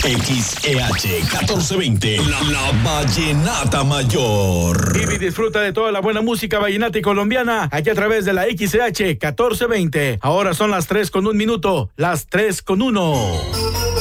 XEH 1420, la Vallenata Mayor. Y disfruta de toda la buena música vallenata y colombiana aquí a través de la XEH 1420. Ahora son las 3:01, las 3:01.